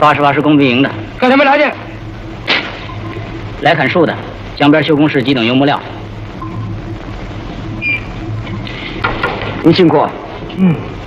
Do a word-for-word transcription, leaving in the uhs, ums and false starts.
八十八是工兵营的。 干什么来的？ 来砍树的，江边修工室急等油木料。 你辛苦。嗯。